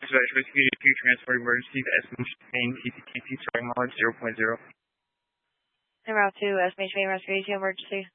Dispatch, rescue to transport emergency to estimation main TCTP starting mileage 0.0. En route to estimation main rescue emergency.